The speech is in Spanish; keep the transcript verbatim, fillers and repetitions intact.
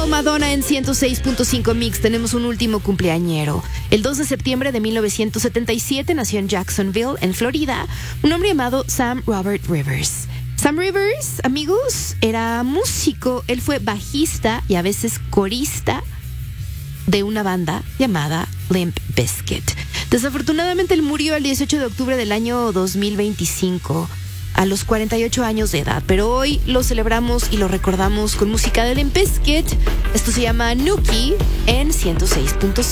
Madonna en ciento seis punto cinco Mix. Tenemos un último cumpleañero. El dos de septiembre de mil novecientos setenta y siete nació en Jacksonville, en Florida, un hombre llamado Sam Robert Rivers. Sam Rivers, amigos, era músico. Él fue bajista y a veces corista de una banda llamada Limp Bizkit. Desafortunadamente él murió el dieciocho de octubre del año dos mil veinticinco a los cuarenta y ocho años de edad, pero hoy lo celebramos y lo recordamos con música de Limp Bizkit. Esto se llama Nookie en ciento seis punto cinco.